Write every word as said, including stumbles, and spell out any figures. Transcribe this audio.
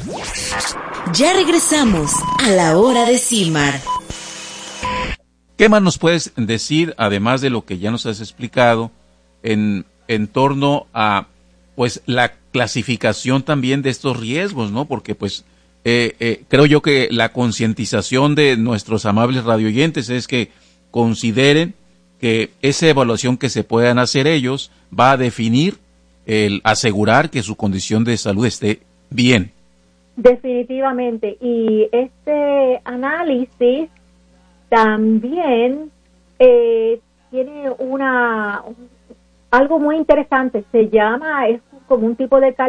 Ya regresamos a la hora de Silmar. ¿Qué más nos puedes decir, además de lo que ya nos has explicado, en, en torno a pues la clasificación también de estos riesgos, ¿no? Porque pues eh, eh, creo yo que la concientización de nuestros amables radioyentes es que consideren que esa evaluación que se puedan hacer ellos va a definir el asegurar que su condición de salud esté bien. Definitivamente. Y este análisis también eh, tiene una algo muy interesante. Se llama, es como un tipo de